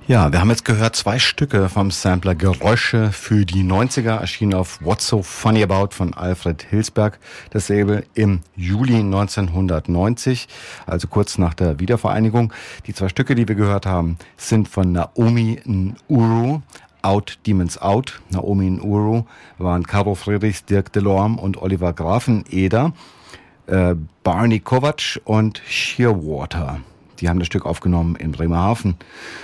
Ja, wir haben jetzt gehört 2 Stücke vom Sampler Geräusche für die 90er, erschienen auf What's So Funny About von Alfred Hilsberg, das Label im Juli 1990, also kurz nach der Wiedervereinigung. Die 2 Stücke, die wir gehört haben, sind von Naomi Nuru, Out Demons Out. Naomi Nuru waren Caro Friedrichs, Dirk Delorme und Oliver Grafeneder, Barney Kovac und Shearwater. Die haben das Stück aufgenommen in Bremerhaven.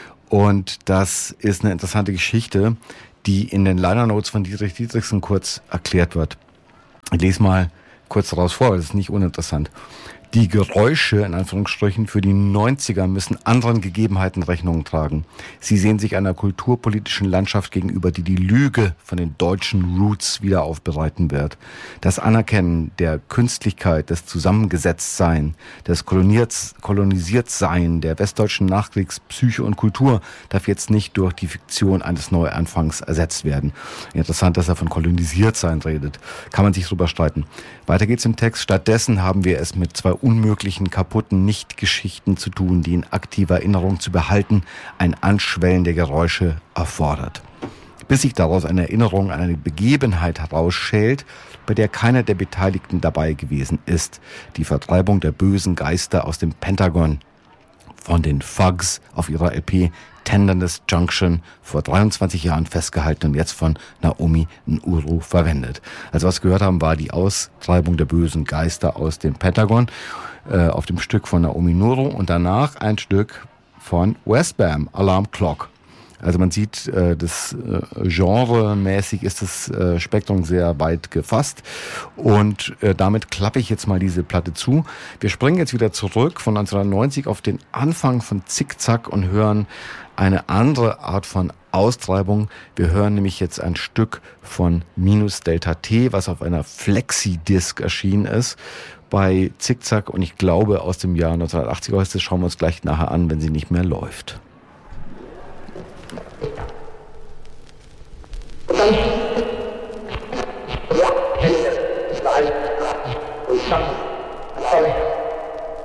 Und das ist eine interessante Geschichte, die in den Liner Notes von Dietrich Dietrichson kurz erklärt wird. Ich lese mal kurz daraus vor, das ist nicht uninteressant. Die Geräusche, in Anführungsstrichen, für die 90er müssen anderen Gegebenheiten Rechnung tragen. Sie sehen sich einer kulturpolitischen Landschaft gegenüber, die die Lüge von den deutschen Roots wieder aufbereiten wird. Das Anerkennen der Künstlichkeit, des Zusammengesetztsein, des Kolonisiertsein der westdeutschen Nachkriegspsyche und Kultur darf jetzt nicht durch die Fiktion eines Neuanfangs ersetzt werden. Interessant, dass er von Kolonisiertsein redet. Kann man sich drüber streiten. Weiter geht's im Text. Stattdessen haben wir es mit 2 unmöglichen, kaputten Nicht-Geschichten zu tun, die in aktiver Erinnerung zu behalten ein Anschwellen der Geräusche erfordert. Bis sich daraus eine Erinnerung an eine Begebenheit herausschält, bei der keiner der Beteiligten dabei gewesen ist. Die Vertreibung der bösen Geister aus dem Pentagon von den Fugs auf ihrer LP Tenderness Junction vor 23 Jahren festgehalten und jetzt von Naomi Nuru verwendet. Also was wir gehört haben, war die Austreibung der bösen Geister aus dem Pentagon auf dem Stück von Naomi Nuru und danach ein Stück von Westbam, Alarm Clock. Also man sieht, das genremäßig ist das Spektrum sehr weit gefasst und damit klappe ich jetzt mal diese Platte zu. Wir springen jetzt wieder zurück von 1990 auf den Anfang von Zickzack und hören eine andere Art von Austreibung. Wir hören nämlich jetzt ein Stück von Minus Delta T, was auf einer Flexi-Disc erschienen ist bei Zickzack und ich glaube aus dem Jahr 1980 heißt es, schauen wir uns gleich nachher an, wenn sie nicht mehr läuft. Thank you.